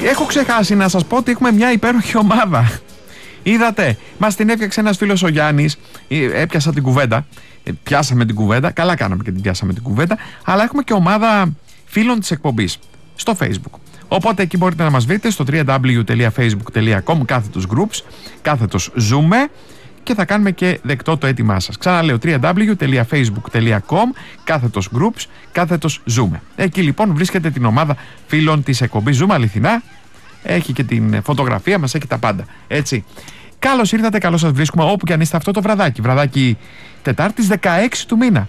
Έχω ξεχάσει να σας πω ότι έχουμε μια υπέροχη ομάδα. Είδατε, μας την έφτιαξε ένας φίλος ο Γιάννης. Έπιασα την κουβέντα. Πιάσαμε την κουβέντα. Καλά κάναμε και την πιάσαμε την κουβέντα. Αλλά έχουμε και ομάδα φίλων της εκπομπής στο Facebook. Οπότε εκεί μπορείτε να μας βρείτε στο www.facebook.com/groups /Zoomer και θα κάνουμε και δεκτό το έτοιμά σας. Ξαναλέω www.facebook.com/groups /Zoomer. Εκεί λοιπόν βρίσκεται την ομάδα φίλων της εκπομπής Zoom αληθινά. Έχει και την φωτογραφία μας, έχει τα πάντα. Έτσι. Καλώς ήρθατε, καλώς σας βρίσκουμε όπου και αν είστε αυτό το βραδάκι. Βραδάκι Τετάρτης 16 του μήνα.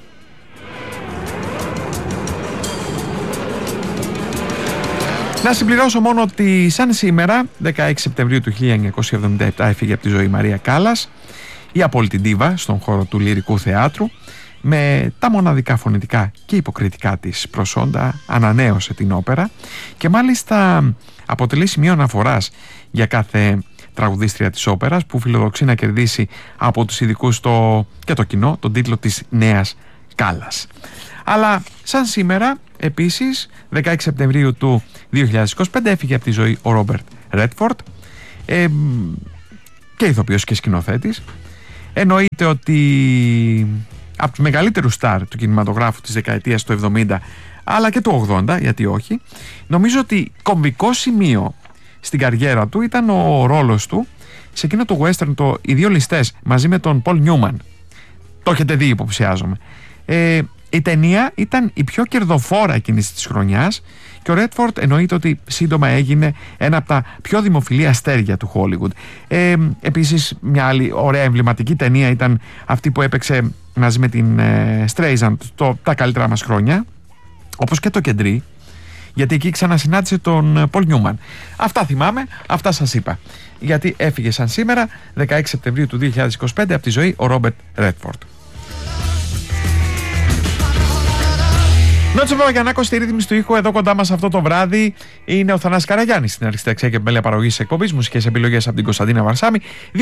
Να συμπληρώσω μόνο ότι σαν σήμερα, 16 Σεπτεμβρίου του 1977, έφυγε από τη ζωή η Μαρία Κάλλας, η απόλυτη ντίβα στον χώρο του λυρικού θεάτρου. Με τα μοναδικά φωνητικά και υποκριτικά της προσόντα ανανέωσε την όπερα και μάλιστα αποτελεί σημείο αναφοράς για κάθε τραγουδίστρια της όπερας που φιλοδοξεί να κερδίσει από τους ειδικούς και το κοινό τον τίτλο της νέας Κάλλας. Αλλά σαν σήμερα επίσης 16 Σεπτεμβρίου του 2025 έφυγε από τη ζωή ο Ρόμπερτ Ρέτφορντ, και ηθοποιός και σκηνοθέτης. Εννοείται ότι από τους μεγαλύτερους στάρ του κινηματογράφου της δεκαετίας του 70 αλλά και του 80, γιατί όχι. Νομίζω ότι κομβικό σημείο στην καριέρα του ήταν ο ρόλος του σε εκείνο το western, οι δύο ληστές, μαζί με τον Πολ Νιούμαν. Το έχετε δει, υποψιάζομαι. Η ταινία ήταν η πιο κερδοφόρα εκείνης της χρονιάς και ο Ρέτφορντ εννοείται ότι σύντομα έγινε ένα από τα πιο δημοφιλή αστέρια του Hollywood. Επίσης μια άλλη ωραία εμβληματική ταινία ήταν αυτή που έπαιξε μαζί με την Streisand, τα καλύτερα μας χρόνια, όπως και το Κεντρί, γιατί εκεί ξανασυνάντησε τον Πολ Νιούμαν. Αυτά θυμάμαι, αυτά σας είπα, γιατί έφυγε σαν σήμερα 16 Σεπτεμβρίου του 2025 από τη ζωή ο Ρόμπερτ Ρέτφορντ. Νότσο Παπαγιαννάκος στη ρύθμιση του ήχου. Εδώ κοντά μας αυτό το βράδυ είναι ο Θανάσης Καραγιάννης στην αριστεία και επιμέλεια παραγωγής της εκπομπής. Μουσικές επιλογές από την Κωνσταντίνα Βαρσάμη.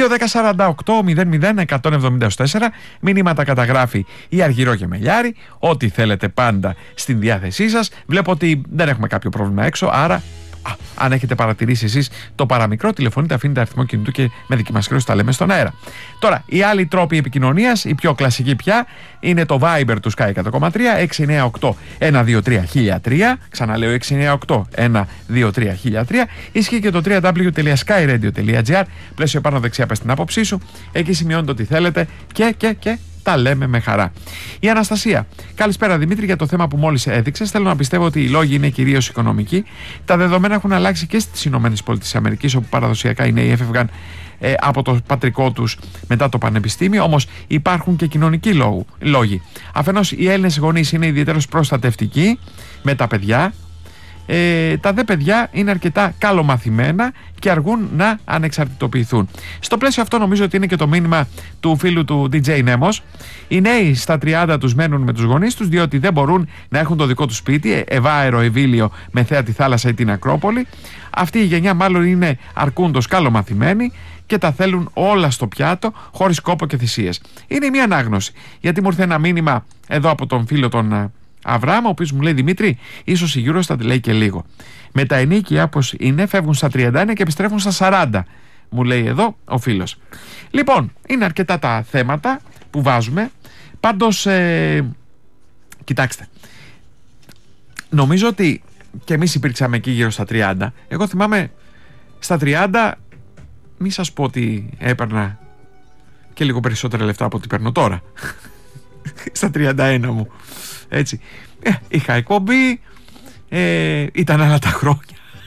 2-10-48-00-174. Μηνύματα καταγράφει η Αργυρό Γεμελιάρη. Ό,τι θέλετε πάντα στην διάθεσή σας. Βλέπω ότι δεν έχουμε κάποιο πρόβλημα έξω, άρα αν έχετε παρατηρήσει εσείς το παραμικρό, τηλεφωνείτε, αφήνετε αριθμό κινητού και με δική μας χρέωση τα λέμε στον αέρα. Τώρα, οι άλλοι τρόποι επικοινωνίας, η πιο κλασική πια, είναι το Viber του Sky 100,3 698-123-1003. Ξαναλέω 698-123-1003. Ισχύει και το www.skyradio.gr. Πλαίσιο πάνω δεξιά πες την άποψή σου. Εκεί σημειώνετε ό,τι θέλετε και τα λέμε με χαρά. Η Αναστασία. Καλησπέρα Δημήτρη, για το θέμα που μόλις έδειξες. Θέλω να πιστεύω ότι οι λόγοι είναι κυρίως οικονομικοί. Τα δεδομένα έχουν αλλάξει και στις ΗΠΑ, όπου παραδοσιακά οι νέοι έφευγαν από το πατρικό τους μετά το πανεπιστήμιο. Όμως υπάρχουν και κοινωνικοί λόγοι. Αφενός οι Έλληνες γονείς είναι ιδιαίτερως προστατευτικοί με τα παιδιά. Τα δε παιδιά είναι αρκετά καλομαθημένα και αργούν να ανεξαρτητοποιηθούν. Στο πλαίσιο αυτό νομίζω ότι είναι και το μήνυμα του φίλου του DJ Νέμος. Οι νέοι στα 30 τους μένουν με τους γονείς τους διότι δεν μπορούν να έχουν το δικό τους σπίτι, ευάερο, ευήλιο με θέα τη θάλασσα ή την Ακρόπολη. Αυτή η γενιά μάλλον είναι αρκούντος καλομαθημένοι και τα θέλουν όλα στο πιάτο χωρίς κόπο και θυσίες. Είναι μια ανάγνωση, γιατί μου ήρθε ένα μήνυμα εδώ από τον φίλο τον Αβραάμ, ο οποίος μου λέει: Δημήτρη, ίσως η Eurostat λέει και λίγο. Με τα ενίκια όπως είναι, φεύγουν στα 31 και επιστρέφουν στα 40. Μου λέει εδώ ο φίλος. Λοιπόν, είναι αρκετά τα θέματα που βάζουμε. Πάντως, κοιτάξτε. Νομίζω ότι και εμείς υπήρξαμε εκεί γύρω στα 30. Εγώ θυμάμαι στα 30, μη σας πω ότι έπαιρνα και λίγο περισσότερα λεφτά από ό,τι παίρνω τώρα. Στα 31 μου. Έτσι. Είχα εκπομπή, ήταν άλλα τα χρόνια.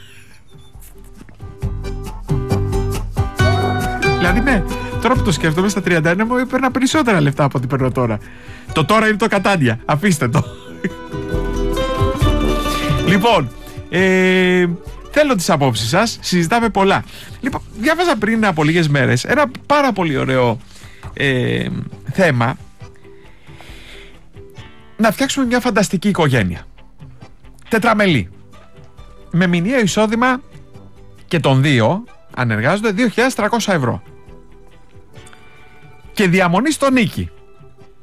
Δηλαδή ναι, τώρα που το σκέφτομαι, στα 31 μου έπαιρνα περισσότερα λεφτά από ό,τι παίρνω τώρα. Το τώρα είναι το κατάντια, αφήστε το. Λοιπόν, θέλω τις απόψεις σας, συζητάμε πολλά. Λοιπόν, διάβαζα πριν από λίγες μέρες ένα πάρα πολύ ωραίο θέμα. Να φτιάξουμε μια φανταστική οικογένεια. Τετραμελή. Με μηνιαίο εισόδημα και των δύο, αν εργάζονται, 2.300 ευρώ. Και διαμονή στο νίκη.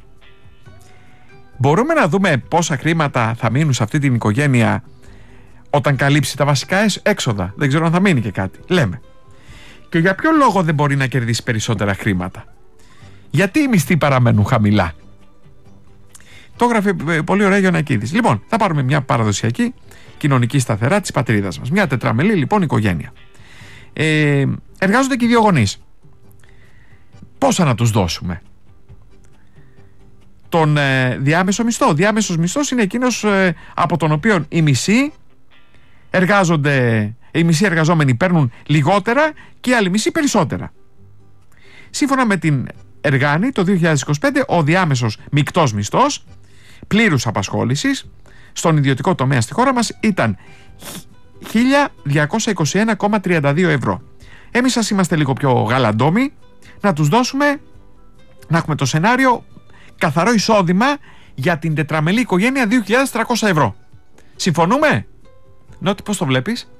Μπορούμε να δούμε πόσα χρήματα θα μείνουν σε αυτή την οικογένεια όταν καλύψει τα βασικά έξοδα. Δεν ξέρω αν θα μείνει και κάτι. Λέμε. Και για ποιο λόγο δεν μπορεί να κερδίσει περισσότερα χρήματα? Γιατί οι μισθοί παραμένουν χαμηλά? Το έγραφε πολύ ωραία Γιωνακίδης. Λοιπόν, θα πάρουμε μια παραδοσιακή κοινωνική σταθερά της πατρίδας μας. Μια τετραμελή λοιπόν οικογένεια. Εργάζονται και οι δύο γονείς. Πόσα να τους δώσουμε? Τον διάμεσο μισθό. Ο διάμεσος μισθός είναι εκείνος από τον οποίο οι μισοί εργαζόμενοι παίρνουν λιγότερα και οι άλλοι μισοί περισσότερα. Σύμφωνα με την Εργάνη, το 2025 ο διάμεσος μεικτός μισθός πλήρους απασχόλησης στον ιδιωτικό τομέα στη χώρα μας ήταν 1.221,32 ευρώ. Εμείς σας είμαστε λίγο πιο γαλαντόμοι, να τους δώσουμε, να έχουμε το σενάριο καθαρό εισόδημα για την τετραμελή οικογένεια 2.300 ευρώ. Συμφωνούμε? Νότι, πώς το βλέπεις?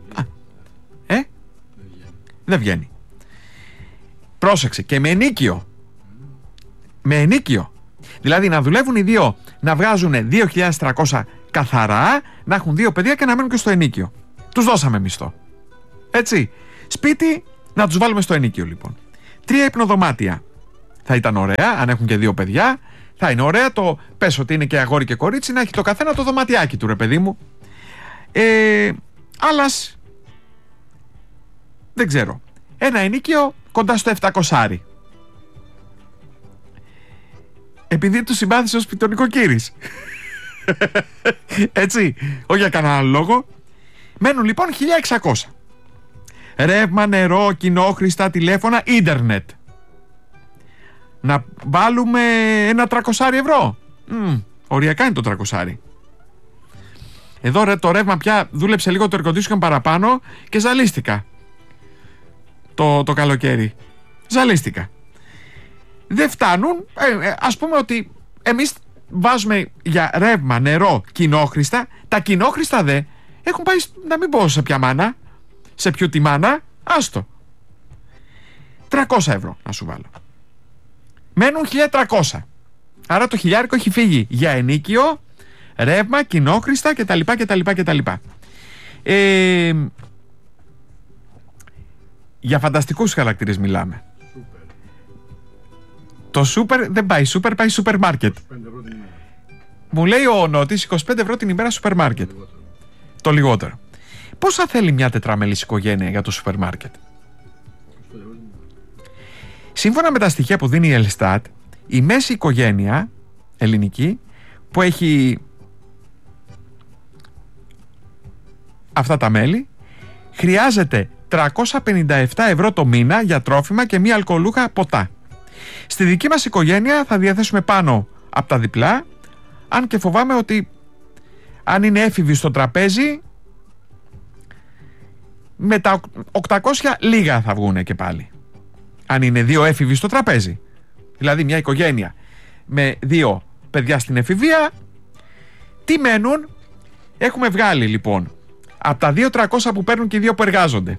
Δεν βγαίνει. Πρόσεξε, και με ενίκιο. Με ενίκιο. Δηλαδή να δουλεύουν οι δύο, να βγάζουν 2.300 καθαρά, να έχουν δύο παιδιά και να μένουν και στο ενίκιο. Τους δώσαμε μισθό. Έτσι. Σπίτι να τους βάλουμε στο ενίκιο λοιπόν. 3 υπνοδωμάτια. Θα ήταν ωραία, αν έχουν και δύο παιδιά. Θα είναι ωραία το, πες ότι είναι και αγόρι και κορίτσι, να έχει το καθένα το δωματιάκι του, ρε παιδί μου. Άλλας, δεν ξέρω. Ένα ενίκιο κοντά στο 700. Επειδή του συμπάθησε ο σπιτονικοκύρης. Έτσι, όχι για κανένα άλλο λόγο. Μένουν λοιπόν 1.600. Ρεύμα, νερό, κοινόχρηστα, τηλέφωνα, ίντερνετ. Να βάλουμε ένα 300 ευρώ. Οριακά είναι το 300. Εδώ το ρεύμα πια δούλεψε λίγο το air condition παραπάνω και ζαλίστηκα. Το καλοκαίρι. Ζαλίστηκα. Δεν φτάνουν. Ας πούμε ότι εμείς βάζουμε για ρεύμα, νερό, κοινόχρηστα. Τα κοινόχρηστα έχουν πάει, να μην πω σε ποια μάνα. Σε ποιο τη μάνα. Άστο. 300 ευρώ να σου βάλω. Μένουν 1.300. Άρα το χιλιάρικο έχει φύγει για ενίκιο, ρεύμα, κοινόχρηστα κτλ. Για φανταστικούς χαρακτήρες μιλάμε. Το σούπερ δεν πάει σούπερ, πάει σούπερ μάρκετ. Μου λέει ο Νότης 25 ευρώ την ημέρα σούπερ μάρκετ. Το λιγότερο. Πόσα θέλει μια τετραμελής οικογένεια για το σούπερ μάρκετ? Σύμφωνα με τα στοιχεία που δίνει η Ελστάτ, η μέση οικογένεια ελληνική που έχει αυτά τα μέλη χρειάζεται 357 ευρώ το μήνα για τρόφιμα και μία αλκοολούχα ποτά. Στη δική μας οικογένεια θα διαθέσουμε πάνω από τα διπλά, αν και φοβάμαι ότι αν είναι έφηβοι στο τραπέζι με τα 800 λίγα θα βγουνε και πάλι. Αν είναι δύο έφηβοι στο τραπέζι, δηλαδή μια οικογένεια με δύο παιδιά στην εφηβεία, τι μένουν? Έχουμε βγάλει λοιπόν από τα 2.300 που παίρνουν και οι δύο που εργάζονται,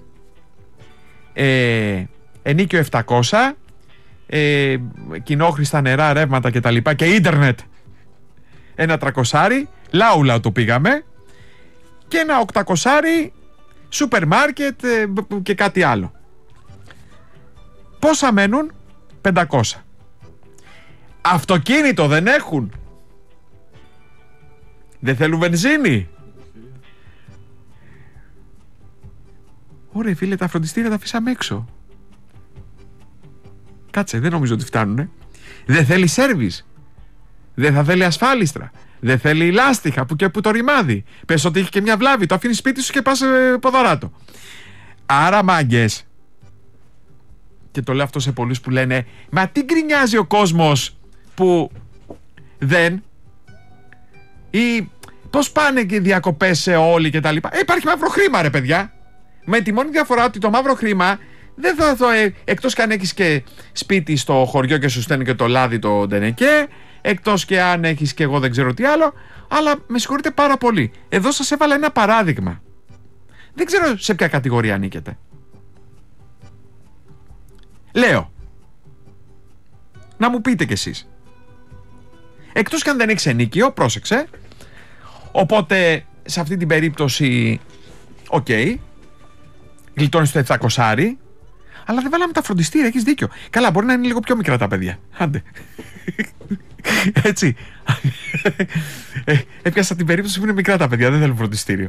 ενίκιο 700, κοινόχρηστα, νερά, ρεύματα κτλ. Και ίντερνετ ένα 300, λάουλα το πήγαμε, και ένα 800 σούπερ μάρκετ και κάτι άλλο. Πόσα μένουν? 500. Αυτοκίνητο δεν έχουν. Δεν θέλουν βενζίνη. Ωραία φίλε, τα φροντιστήρια τα αφήσαμε έξω. Κάτσε, δεν νομίζω ότι φτάνουνε. Δεν θέλει σέρβις. Δεν θα θέλει ασφάλιστρα. Δεν θέλει λάστιχα που και που το ρημάδι. Πες ότι έχει και μια βλάβη, το αφήνεις σπίτι σου και πας ποδαράτο. Άρα μάγκες, και το λέω αυτό σε πολλούς που λένε, μα τι γκρινιάζει ο κόσμος που δεν, ή πώς πάνε και διακοπές σε όλοι και τα λοιπά. Υπάρχει μαύρο χρήμα ρε παιδιά. Με τη μόνη διαφορά ότι το μαύρο χρήμα δεν θα το, εκτός και αν έχεις και σπίτι στο χωριό και σου στέλνει και το λάδι το ντενεκέ, εκτός και αν έχεις και εγώ δεν ξέρω τι άλλο, αλλά με συγχωρείτε πάρα πολύ. Εδώ σας έβαλα ένα παράδειγμα. Δεν ξέρω σε ποια κατηγορία ανήκετε. Λέω. Να μου πείτε κι εσείς. Εκτός και αν δεν έχεις ενίκιο, πρόσεξε. Οπότε σε αυτή την περίπτωση, οκ, γλιτώνεις το 700, αλλά δεν βάλαμε τα φροντιστήρια, έχεις δίκιο. Καλά, μπορεί να είναι λίγο πιο μικρά τα παιδιά. Άντε. Έτσι. Έπιασα την περίπτωση που είναι μικρά τα παιδιά, δεν θέλουν φροντιστήριο.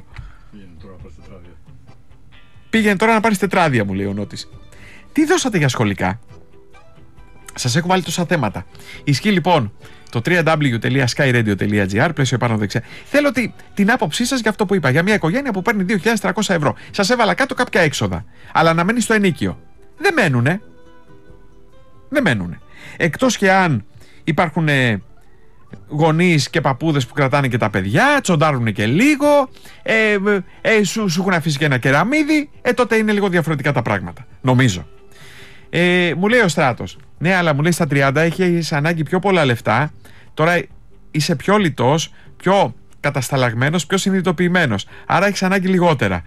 Πήγαινε τώρα να πάρεις τετράδια, μου λέει ο Νότης. Τι δώσατε για σχολικά? Σας έχω βάλει τόσα θέματα. Ισχύει λοιπόν το www.skyradio.gr, πλαίσιο πάνω δεξιά. Θέλω την άποψή σας για αυτό που είπα. Για μια οικογένεια που παίρνει 2.300 ευρώ. Σας έβαλα κάτω κάποια έξοδα. Αλλά να μένει στο ενίκιο. Δεν μένουνε. Δεν μένουνε. Εκτός και αν υπάρχουν γονείς και παππούδες που κρατάνε και τα παιδιά, τσοντάρουν και λίγο, σου έχουν αφήσει και ένα κεραμίδι, τότε είναι λίγο διαφορετικά τα πράγματα. Νομίζω. Μου λέει ο Στράτος, ναι, αλλά μου λέει στα 30 έχεις ανάγκη πιο πολλά λεφτά. Τώρα είσαι πιο λιτός, πιο κατασταλαγμένος, πιο συνειδητοποιημένος. Άρα έχεις ανάγκη λιγότερα.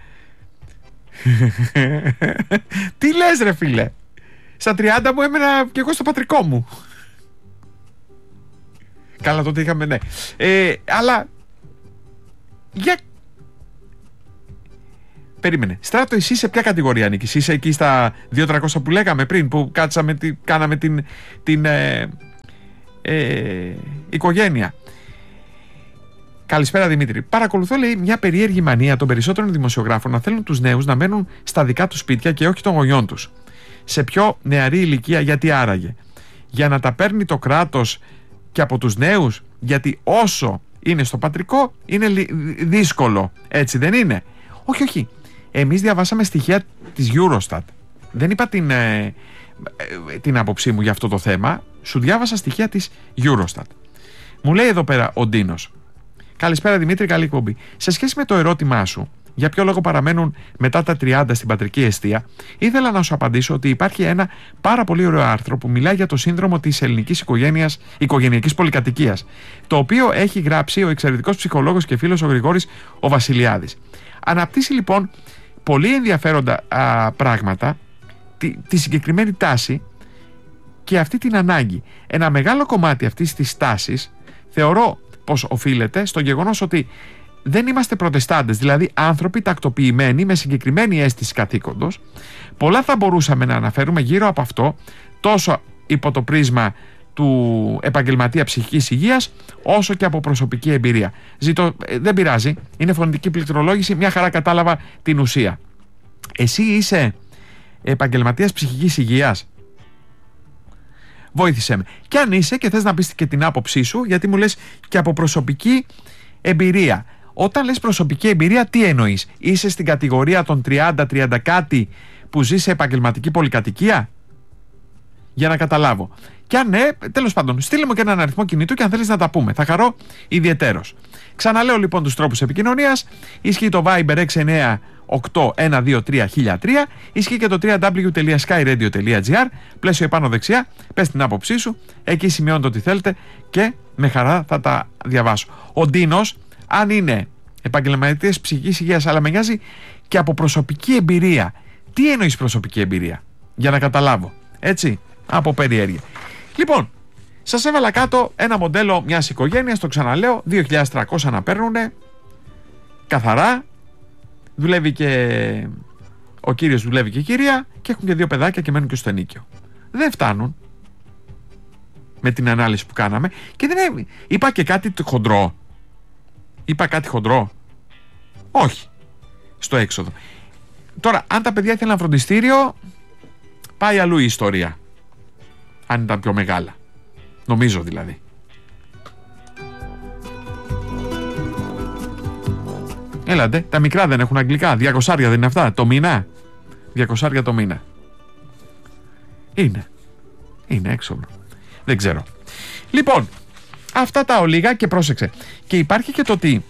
Τι λες ρε φίλε? Στα 30 μου έμενα και εγώ στο πατρικό μου. Καλά, τότε είχαμε, ναι. Αλλά για... Περίμενε. Στράτο, εσύ σε ποια κατηγορία ανήκεις? Είσαι εκεί στα 2.300 που λέγαμε πριν, που κάναμε την οικογένεια. Καλησπέρα Δημήτρη. Παρακολουθώ, λέει, μια περίεργη μανία των περισσότερων δημοσιογράφων να θέλουν τους νέους να μένουν στα δικά τους σπίτια και όχι των γονιών τους. Σε πιο νεαρή ηλικία, γιατί άραγε? Για να τα παίρνει το κράτος και από τους νέους? Γιατί όσο είναι στο πατρικό είναι δύσκολο. Έτσι δεν είναι? Όχι, όχι. Εμείς διαβάσαμε στοιχεία της Eurostat. Δεν είπα την άποψή μου για αυτό το θέμα. Σου διάβασα στοιχεία της Eurostat. Μου λέει εδώ πέρα ο Ντίνος. Καλησπέρα Δημήτρη, καλή εκπομπή. Σε σχέση με το ερώτημά σου, για ποιο λόγο παραμένουν μετά τα 30 στην πατρική εστία, ήθελα να σου απαντήσω ότι υπάρχει ένα πάρα πολύ ωραίο άρθρο που μιλάει για το σύνδρομο της ελληνικής οικογενειακής πολυκατοικίας, το οποίο έχει γράψει ο εξαιρετικός ψυχολόγος και φίλος ο Γρηγόρης ο Βασιλιάδης. Αναπτύσσει λοιπόν πολύ ενδιαφέροντα πράγματα, τη συγκεκριμένη τάση και αυτή την ανάγκη. Ένα μεγάλο κομμάτι αυτής της τάσης θεωρώ πως οφείλεται στο γεγονός ότι δεν είμαστε προτεστάντες, δηλαδή άνθρωποι τακτοποιημένοι με συγκεκριμένη αίσθηση καθήκοντος. Πολλά θα μπορούσαμε να αναφέρουμε γύρω από αυτό, τόσο υπό το πρίσμα του επαγγελματία ψυχικής υγείας, όσο και από προσωπική εμπειρία. Δεν πειράζει, είναι φωνητική πληκτρολόγηση, μια χαρά κατάλαβα την ουσία. Εσύ είσαι επαγγελματίας ψυχικής υγείας? Βοήθησέ με. Και αν είσαι και θες να πεις και την άποψή σου, γιατί μου λες και από προσωπική εμπειρία. Όταν λες προσωπική εμπειρία, τι εννοείς? Είσαι στην κατηγορία των 30 κάτι που ζει σε επαγγελματική πολυκατοικία? Για να καταλάβω. Και αν ναι, τέλος πάντων, στείλε μου και έναν αριθμό κινητού και αν θέλεις να τα πούμε. Θα χαρώ ιδιαιτέρως. Ξαναλέω λοιπόν τους τρόπους επικοινωνίας. Ισχύει το Viber 698-123-1003. Ισχύει και το www.skyradio.gr. Πλαίσιο επάνω δεξιά. Πες την άποψή σου. Εκεί σημειώνετε ό,τι θέλετε και με χαρά θα τα διαβάσω. Ο Ντίνος, αν είναι επαγγελματίας ψυχικής υγείας, αλλά με νοιάζει και από προσωπική εμπειρία. Τι εννοείς προσωπική εμπειρία? Για να καταλάβω. Έτσι, από περιέργεια. Λοιπόν, σας έβαλα κάτω ένα μοντέλο μιας οικογένειας, το ξαναλέω, 2.300 να παίρνουνε, καθαρά, δουλεύει και ο κύριος, δουλεύει και η κυρία και έχουν και 2 παιδάκια και μένουν και στο ενίκιο. Δεν φτάνουν με την ανάλυση που κάναμε και δεν είπα και κάτι χοντρό. Είπα κάτι χοντρό? Όχι. Στο έξοδο. Τώρα, αν τα παιδιά ήθελαν φροντιστήριο, πάει αλλού η ιστορία. Αν ήταν πιο μεγάλα. Νομίζω δηλαδή. Έλατε, τα μικρά δεν έχουν αγγλικά. 200 δεν είναι αυτά το μήνα? 200 το μήνα. Είναι έξοδο. Δεν ξέρω. Λοιπόν, αυτά τα ολίγα και πρόσεξε. Και υπάρχει και το ότι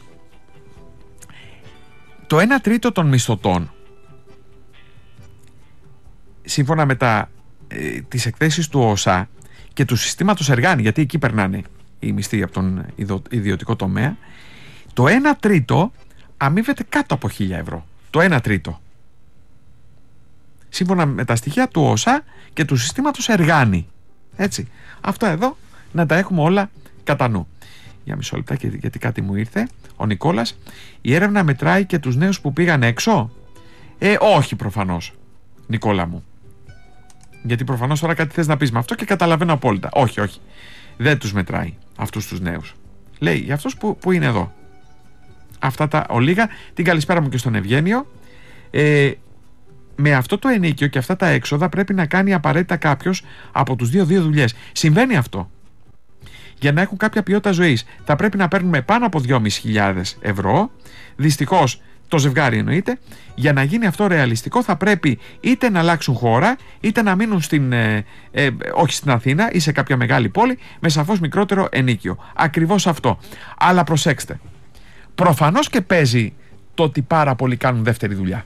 το 1/3 των μισθωτών, σύμφωνα με τις εκθέσεις του ΟΣΑ και του συστήματος Εργάνη, γιατί εκεί περνάνε οι μισθοί από τον ιδιωτικό τομέα, το 1/3 αμείβεται κάτω από 1.000 ευρώ. Το 1/3. Σύμφωνα με τα στοιχεία του ΟΣΑ και του συστήματος Εργάνη. Έτσι. Αυτά εδώ να τα έχουμε όλα κατά νου. Για μισό λεπτάκι, γιατί κάτι μου ήρθε. Ο Νικόλας. Η έρευνα μετράει και τους νέους που πήγαν έξω? Όχι προφανώς, Νικόλα μου. Γιατί προφανώς τώρα κάτι θες να πεις με αυτό και καταλαβαίνω απόλυτα. Όχι. Δεν τους μετράει αυτούς τους νέους. Λέει για αυτούς που είναι εδώ. Αυτά τα ολίγα. Την καλησπέρα μου και στον Ευγένιο. Με αυτό το ενίκιο και αυτά τα έξοδα πρέπει να κάνει απαραίτητα κάποιος από τους δύο δουλειές. Συμβαίνει αυτό. Για να έχουν κάποια ποιότητα ζωής θα πρέπει να παίρνουμε πάνω από 2.500 ευρώ. Δυστυχώς το ζευγάρι εννοείται. Για να γίνει αυτό ρεαλιστικό θα πρέπει είτε να αλλάξουν χώρα, είτε να μείνουν όχι στην Αθήνα ή σε κάποια μεγάλη πόλη με σαφώς μικρότερο ενίκιο. Ακριβώς αυτό. Αλλά προσέξτε, προφανώς και παίζει το ότι πάρα πολλοί κάνουν δεύτερη δουλειά.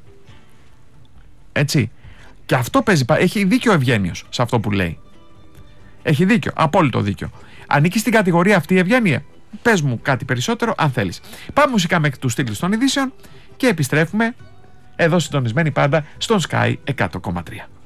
Έτσι. Και αυτό παίζει. Έχει δίκιο ο Ευγένιος σε αυτό που λέει. Έχει δίκιο, απόλυτο δίκιο. Ανήκει στην κατηγορία αυτή η Ευγένεια? Πες μου κάτι περισσότερο αν θέλεις. Πάμε μουσικά μέχρι τους τίτλους των ειδήσεων και επιστρέφουμε εδώ συντονισμένοι πάντα στον Sky 100,3.